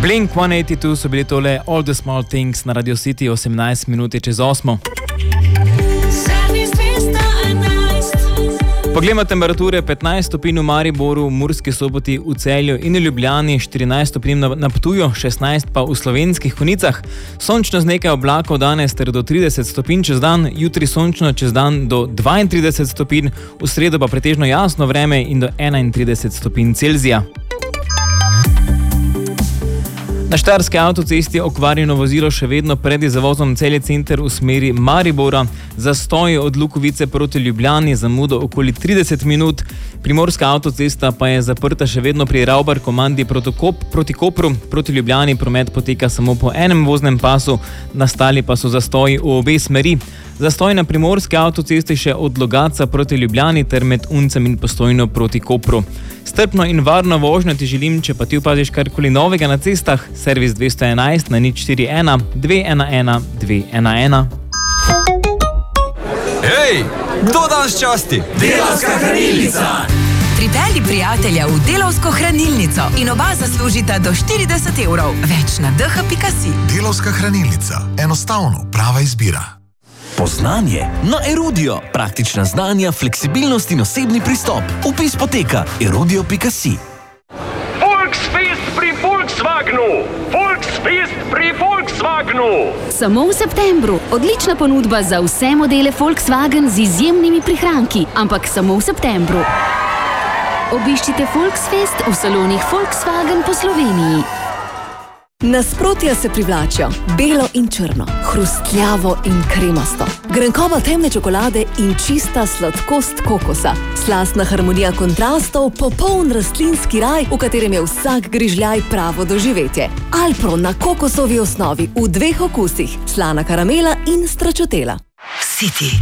Blink-182 so bili tole All the Small Things na Radio City 18 minut čez 8. Poglejmo temperature: 15 stopinj v Mariboru, Murski Soboti, v Celju in v Ljubljani, 14 stopinj na Ptuju, 16 pa v Slovenskih Konjicah. Sončno z nekaj oblakov danes ter do 30 stopinj čez dan, jutri sončno čez dan do 32 stopinj, v sredo pa pretežno jasno vreme in do 31 stopinj Celzija. Na štajerski avtocesti okvarjeno vozilo še vedno pred zavozom Celje center v smeri Maribora, zastoj od Lukovice proti Ljubljani, zamudo okoli 30 minut. Primorska avtocesta pa je zaprta še vedno pri Ravbar komandi proti Kopru, proti Ljubljani promet poteka samo po enem voznem pasu, nastali pa so zastoji v obe smeri. Zastoj na primorski avtocesti še od Logatca proti Ljubljani ter med Uncem in Postojno proti Kopru. Strpno in varno vožnjo ti želim, če pa ti opaziš karkoli novega na cestah, servis 211 na 041 211 211. Hej, kdo danes časti? Delavska hranilnica! Pripelji prijatelja v Delavsko hranilnico in oba zaslužita do 40 evrov. Več na dh.si. Delavska hranilnica. Enostavno prava izbira. Poznanje na Erudio. Praktična znanja, fleksibilnost in osebni pristop. Vpis poteka erudio.si. Volksfest pri Volkswagenu! Volksfest pri Volkswagenu! Samo v septembru. Odlična ponudba za vse modele Volkswagen z izjemnimi prihranki, ampak samo v septembru. Obiščite Volksfest v salonih Volkswagen po Sloveniji. Nasprotja se privlačijo. Belo in črno, hrustljavo in kremasto. Grenkoba temne čokolade in čista sladkost kokosa. Slastna harmonija kontrastov, popoln rastlinski raj, v katerem je vsak grižljaj pravo doživetje. Alpro na kokosovi osnovi v 2 okusih, slana karamela in stračotela. City.